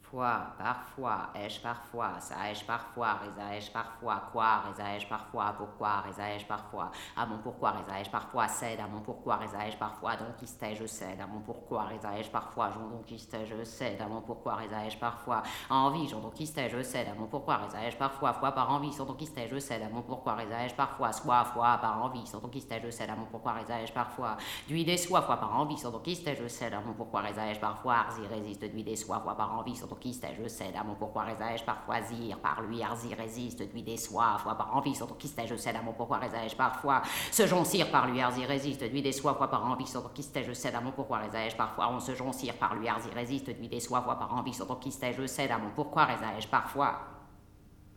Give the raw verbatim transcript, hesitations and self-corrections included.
Foi, parfois, ai-je parfois, ça ai-je parfois, reza ai-je parfois, quoi, reza ai-je parfois, pourquoi, reza ai-je parfois, à mon pourquoi, reza ai-je parfois, cède à mon pourquoi, reza ai-je parfois, donquistais, je cède à mon pourquoi, reza ai-je parfois, j'en donquistais, je cède à mon pourquoi, reza ai-je parfois, envie, j'en donquistais, je cède à mon pourquoi, reza ai-je parfois, foi par envie, sans donquistais, je cède à mon pourquoi, reza ai-je parfois, soit, foi par envie, sans donquistais, je cède à mon pourquoi, reza ai-je parfois, d'huile et soie, foi par envie, sans donquistais, je cède à mon pourquoi, reza ai-je parfois, arzi résiste, d'huile et soie, foi par envie, sans donquistais, je cède à mon pourquoi résais-je parfois zire, par lui arzi résiste, d'huile des soies, fois par envie, sans quistais, je cède à mon pourquoi résais-je parfois, se joncire par lui arzi résiste, d'huile des soies, fois par envie, sans quistais, je cède à mon pourquoi résais-je parfois, on se joncire par lui arzi résiste, d'huile des soies, fois par envie, sans quistais, je cède à mon pourquoi résais-je parfois.